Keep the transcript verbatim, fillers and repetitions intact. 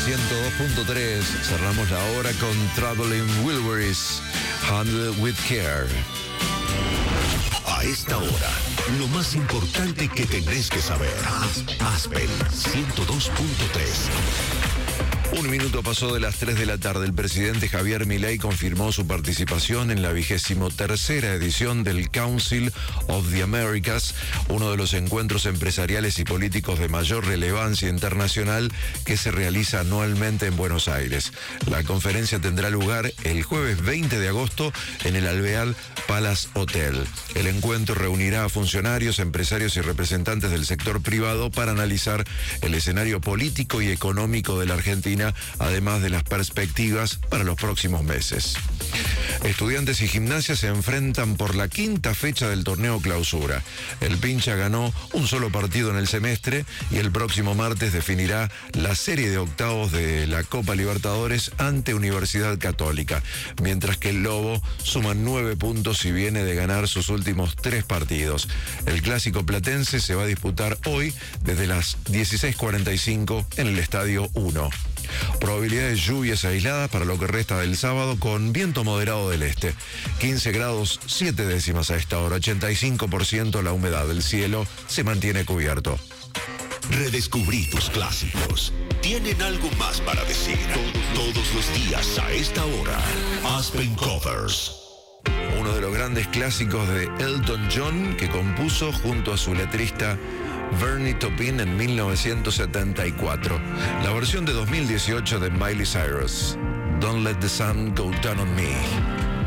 ciento dos punto tres. Cerramos la hora con Traveling Wilburys, Handle with Care. A esta hora, lo más importante que tenés que saber. Aspen ciento dos punto tres. Un minuto pasó de las tres de la tarde. El presidente Javier Milei confirmó su participación en la vigésimo tercera edición del Council of the Americas, uno de los encuentros empresariales y políticos de mayor relevancia internacional que se realiza anualmente en Buenos Aires. La conferencia tendrá lugar el jueves veinte de agosto en el Alvear Palace Hotel. El encuentro reunirá a funcionarios, empresarios y representantes del sector privado para analizar el escenario político y económico de la Argentina, además de las perspectivas para los próximos meses. Estudiantes y Gimnasia se enfrentan por la quinta fecha del torneo Clausura. El Pincha ganó un solo partido en el semestre y el próximo martes definirá la serie de octavos de la Copa Libertadores ante Universidad Católica, mientras que el Lobo suma nueve puntos y viene de ganar sus últimos tres partidos. El clásico platense se va a disputar hoy desde las dieciséis cuarenta y cinco en el Estadio uno. Probabilidad de lluvias aisladas para lo que resta del sábado con viento moderado del este. quince grados siete décimas a esta hora, ochenta y cinco por ciento la humedad del cielo se mantiene cubierto. Redescubrí tus clásicos. Tienen algo más para decir. Todos los días a esta hora. Aspen Covers. Uno de los grandes clásicos de Elton John que compuso junto a su letrista Bernie Taupin en mil novecientos setenta y cuatro. La versión de dos mil dieciocho de Miley Cyrus, Don't Let the Sun Go Down on Me.